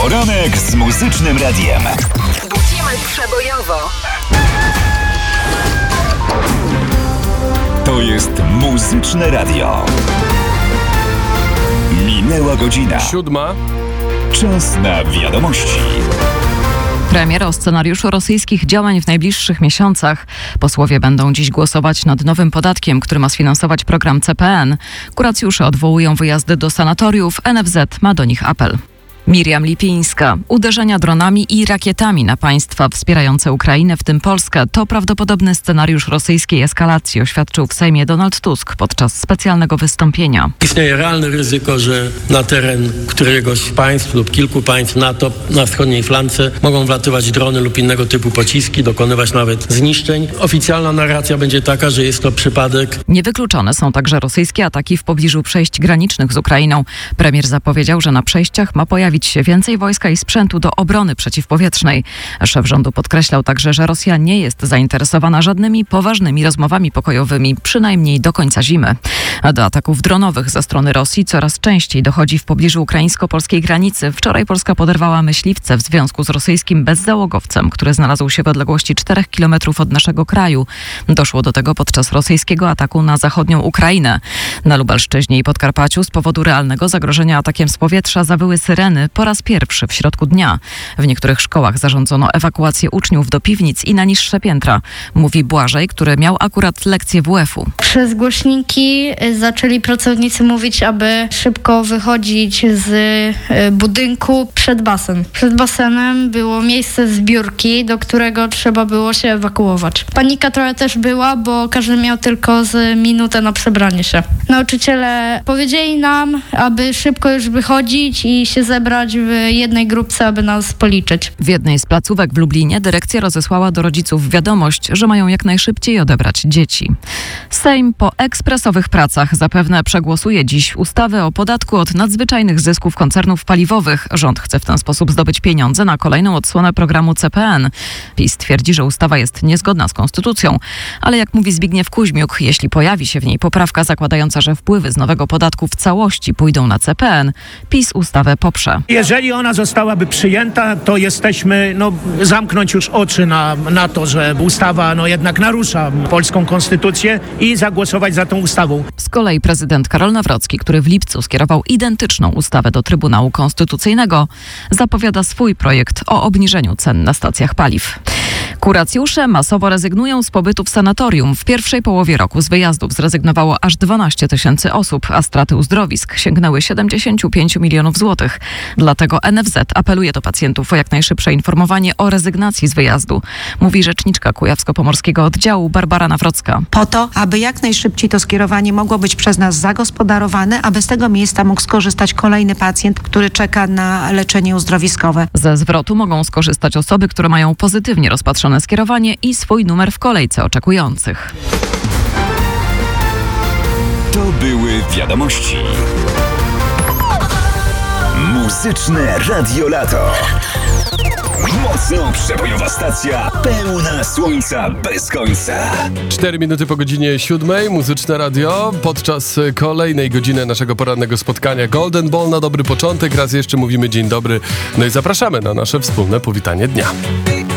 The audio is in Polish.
Poranek z Muzycznym Radiem. Budzimy przebojowo. To jest Muzyczne Radio. Minęła godzina. 7. Czas na wiadomości. Premier o scenariuszu rosyjskich działań w najbliższych miesiącach. Posłowie będą dziś głosować nad nowym podatkiem, który ma sfinansować program CPN. Kuracjusze odwołują wyjazdy do sanatoriów. NFZ ma do nich apel. Miriam Lipińska. Uderzenia dronami i rakietami na państwa wspierające Ukrainę, w tym Polskę, to prawdopodobny scenariusz rosyjskiej eskalacji, oświadczył w Sejmie Donald Tusk podczas specjalnego wystąpienia. Istnieje realne ryzyko, że na teren któregoś z państw lub kilku państw NATO na wschodniej flance mogą wlatywać drony lub innego typu pociski, dokonywać nawet zniszczeń. Oficjalna narracja będzie taka, że jest to przypadek. Niewykluczone są także rosyjskie ataki w pobliżu przejść granicznych z Ukrainą. Premier zapowiedział, że na przejściach ma pojawić się więcej wojska i sprzętu do obrony przeciwpowietrznej. Szef rządu podkreślał także, że Rosja nie jest zainteresowana żadnymi poważnymi rozmowami pokojowymi, przynajmniej do końca zimy. A do ataków dronowych ze strony Rosji coraz częściej dochodzi w pobliżu ukraińsko-polskiej granicy. Wczoraj Polska poderwała myśliwce w związku z rosyjskim bezzałogowcem, który znalazł się w odległości 4 km od naszego kraju. Doszło do tego podczas rosyjskiego ataku na zachodnią Ukrainę. Na Lubelszczyźnie i Podkarpaciu z powodu realnego zagrożenia atakiem z powietrza zawyły syreny po raz pierwszy w środku dnia. W niektórych szkołach zarządzono ewakuację uczniów do piwnic i na niższe piętra, mówi Błażej, który miał akurat lekcję WF-u. Przez głośniki zaczęli pracownicy mówić, aby szybko wychodzić z budynku przed basen. Przed basenem było miejsce zbiórki, do którego trzeba było się ewakuować. Panika trochę też była, bo każdy miał tylko z minutę na przebranie się. Nauczyciele powiedzieli nam, aby szybko już wychodzić i się zebrać w jednej grupce, aby nas policzyć. W jednej z placówek w Lublinie dyrekcja rozesłała do rodziców wiadomość, że mają jak najszybciej odebrać dzieci. Sejm po ekspresowych pracach zapewne przegłosuje dziś ustawę o podatku od nadzwyczajnych zysków koncernów paliwowych. Rząd chce w ten sposób zdobyć pieniądze na kolejną odsłonę programu CPN. PiS twierdzi, że ustawa jest niezgodna z konstytucją, ale jak mówi Zbigniew Kuźmiuk, jeśli pojawi się w niej poprawka zakładająca, że wpływy z nowego podatku w całości pójdą na CPN, PiS ustawę poprze. Jeżeli ona zostałaby przyjęta, to jesteśmy, zamknąć już oczy na to, że ustawa jednak narusza polską konstytucję i zagłosować za tą ustawą. Z kolei prezydent Karol Nawrocki, który w lipcu skierował identyczną ustawę do Trybunału Konstytucyjnego, zapowiada swój projekt o obniżeniu cen na stacjach paliw. Kuracjusze masowo rezygnują z pobytu w sanatorium. W pierwszej połowie roku z wyjazdów zrezygnowało aż 12 000 osób, a straty uzdrowisk sięgnęły 75 milionów złotych. Dlatego NFZ apeluje do pacjentów o jak najszybsze informowanie o rezygnacji z wyjazdu, mówi rzeczniczka kujawsko-pomorskiego oddziału Barbara Nawrocka. Po to, aby jak najszybciej to skierowanie mogło być przez nas zagospodarowane, aby z tego miejsca mógł skorzystać kolejny pacjent, który czeka na leczenie uzdrowiskowe. Ze zwrotu mogą skorzystać osoby, które mają pozytywnie rozpatrzone skierowanie i swój numer w kolejce oczekujących. To były wiadomości. Muzyczne Radio Lato. Mocno przebojowa stacja, pełna słońca bez końca. 4 minuty po godzinie 7. Muzyczne Radio. Podczas kolejnej godziny naszego porannego spotkania Golden Ball na dobry początek. Raz jeszcze mówimy dzień dobry. No i zapraszamy na nasze wspólne powitanie dnia.